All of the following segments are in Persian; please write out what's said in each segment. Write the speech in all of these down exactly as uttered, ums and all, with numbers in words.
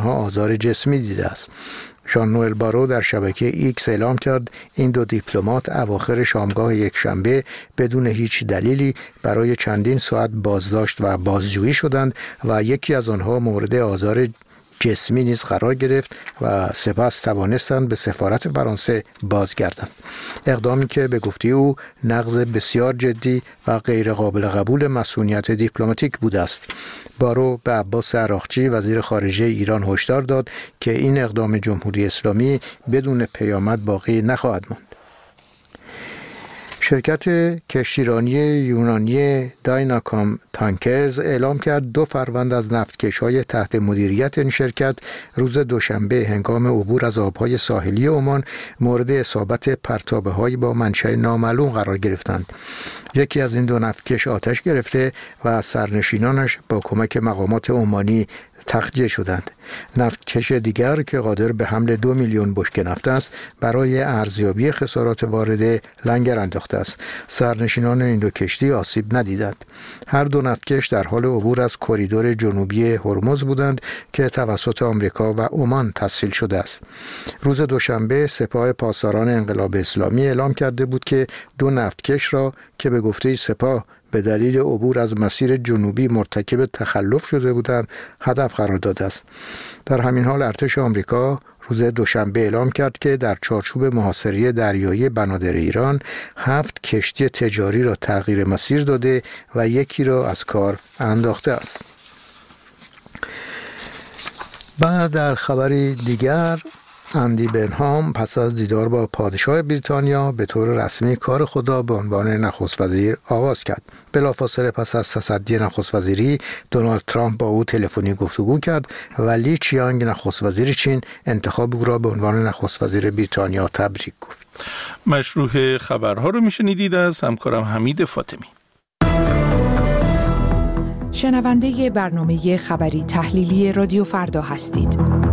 تنها آزار جسمی دیده است. ژان نوئل بارو در شبکه ایکس اعلام کرد این دو دیپلمات اواخر شامگاه یکشنبه بدون هیچ دلیلی برای چندین ساعت بازداشت و بازجویی شدند و یکی از آنها مورد آزار جسمی نیز قرار گرفت و سپس توانستند به سفارت فرانسه بازگردند. اقدامی که به گفته او نقض بسیار جدی و غیر قابل قبول مسئولیت دیپلماتیک بوده است. بارو به عباس عراقچی وزیر خارجه ایران هشدار داد که این اقدام جمهوری اسلامی بدون پیامد باقی نخواهد ماند. شرکت کشتیرانی یونانی دایناکام تانکرز اعلام کرد دو فروند از نفتکش‌های تحت مدیریت این شرکت روز دوشنبه هنگام عبور از آبهای ساحلی عمان مورد اصابت پرتابه‌هایی با منشأ نامعلوم قرار گرفتند. یکی از این دو نفتکش آتش گرفته و سرنشینانش با کمک مقامات عمانی تخلیه شدند. نفتکش دیگر که قادر به حمل دو میلیون بشکه نفت است برای ارزیابی خسارات وارده لنگر انداخته است. سرنشینان این دو کشتی آسیب ندیدند. هر دو نفتکش در حال عبور از کریدور جنوبی هرمز بودند که توسط آمریکا و عمان تسهیل شده است. روز دوشنبه سپاه پاسداران انقلاب اسلامی اعلام کرده بود که دو نفتکش را که به گفته سپاه به دلیل عبور از مسیر جنوبی مرتکب تخلف شده بودند هدف قرار داده است. در همین حال ارتش آمریکا روز دوشنبه اعلام کرد که در چارچوب محاصره دریایی بنادر ایران هفت کشتی تجاری را تغییر مسیر داده و یکی را از کار انداخته است. بعد در خبری دیگر اندی بنهام پس از دیدار با پادشاه بریتانیا به طور رسمی کار خود را به عنوان نخست وزیر آغاز کرد. بلافاصله پس از تصدی نخست وزیری دونالد ترامپ با او تلفنی گفتگو کرد و لی چیانگ نخست وزیر چین انتخاب او را به عنوان نخست وزیر بریتانیا تبریک گفت. مشروع خبرها رو میشنیدید از همکارم حمید فاطمی. شنونده برنامه خبری تحلیلی رادیو فردا هستید.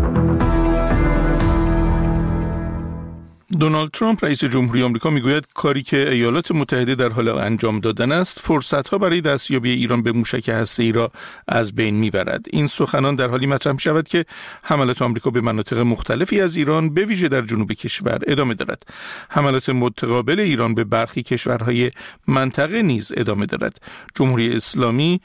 دونالد ترامپ رئیس جمهوری آمریکا میگوید کاری که ایالات متحده در حال انجام دادن است فرصت‌ها برای دستیابی ایران به موشک هسته‌ای را از بین میبرد. این سخنان در حالی مطرح می‌شود که حملات آمریکا به مناطق مختلفی از ایران به ویژه در جنوب کشور ادامه دارد. حملات متقابل ایران به برخی کشورهای منطقه نیز ادامه دارد. جمهوری اسلامی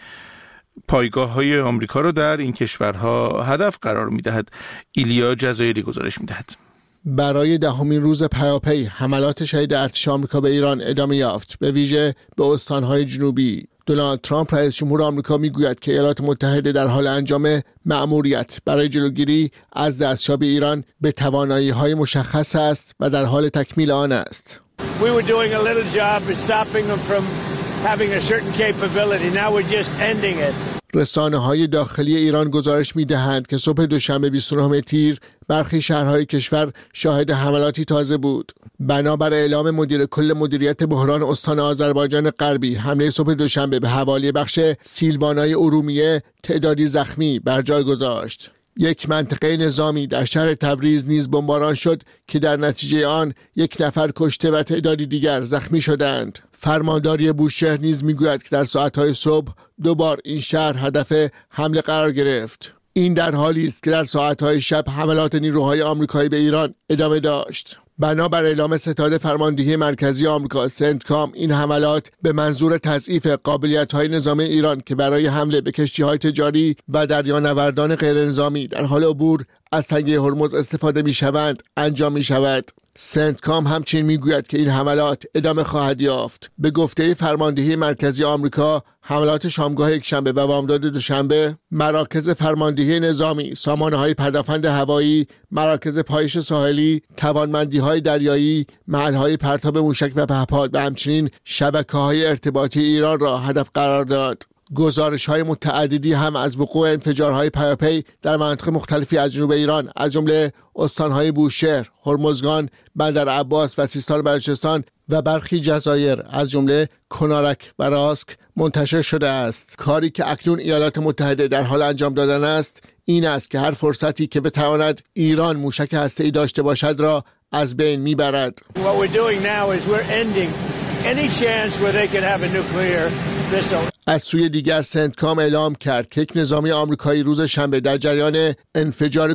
پایگاه‌های آمریکا را در این کشورها هدف قرار می‌دهد. ایلیا جزایری گزارش می‌دهد. برای دهمین روز پیاپی حملات شدید ارتش آمریکا به ایران ادامه یافت، به ویژه به استان‌های جنوبی. دونالد ترامپ رئیس جمهور آمریکا میگوید که ایالات متحده در حال انجام مأموریت برای جلوگیری از دستیابی ایران به توانایی‌های مشخص است و در حال تکمیل آن است. We were doing a little job of stopping them from having a certain capability. Now we're just ending it. رسانه‌های داخلی ایران گزارش می‌دهند که صبح دوشنبه بیست و نهم تیر برخی شهرهای کشور شاهد حملاتی تازه بود. بنابر اعلام مدیر کل مدیریت بحران استان آذربایجان غربی، حمله صبح دوشنبه به حوالی بخش سیلوانای ارومیه تعدادی زخمی بر جای گذاشت. یک منطقه نظامی در شهر تبریز نیز بمباران شد که در نتیجه آن یک نفر کشته و تعدادی دیگر زخمی شدند. فرمانداری بوشهر نیز میگوید که در ساعتهای صبح دوبار این شهر هدف حمله قرار گرفت. این در حالی است که در ساعتهای شب حملات نیروهای آمریکایی به ایران ادامه داشت. بنابر اعلام ستاد فرماندهی مرکزی آمریکا سنتکام، این حملات به منظور تضعیف قابلیت‌های نظامی ایران که برای حمله به کشتی‌های تجاری و دریانوردان غیرنظامی در حال عبور از تنگه هرمز استفاده می‌شوند انجام می‌شود. سنتکام همچنین میگوید که این حملات ادامه خواهد یافت. به گفته فرماندهی مرکزی آمریکا، حملات شامگاه یکشنبه و بامداد دوشنبه مراکز فرماندهی نظامی، سامانه‌های پدافند هوایی، مراکز پایش ساحلی، توانمندی‌های دریایی، محل‌های پرتاب موشک و پهپاد و همچنین شبکه‌های ارتباطی ایران را هدف قرار داد. گزارش‌های متعددی هم از وقوع انفجارهای پیاپی در مناطق مختلفی از جنوب ایران از جمله استان‌های بوشهر، هرمزگان، بندر عباس و سیستان و بلوچستان و برخی جزایر از جمله کنارک و راسک منتشر شده است. کاری که اکنون ایالات متحده در حال انجام دادن است این است که هر فرصتی که بتواند ایران موشک هسته‌ای داشته باشد را از بین میبرد. What we're doing now is we're ending any chance where they could have a nuclear missile. از سوی دیگر سنتکام اعلام کرد که یک نظامی آمریکایی روز شنبه در جریان انفجار